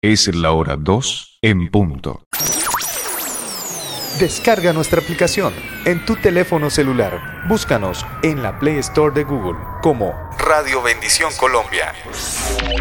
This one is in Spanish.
Es la hora 2 en punto. Descarga nuestra aplicación en tu teléfono celular. Búscanos en la Play Store de Google como Radio Bendición Colombia.